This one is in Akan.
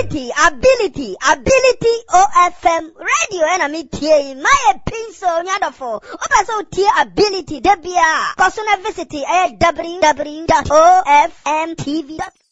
ability OFM radio and me tie my pencil nyadofo oba so tie ability debia kosona visit www.ofmtv.com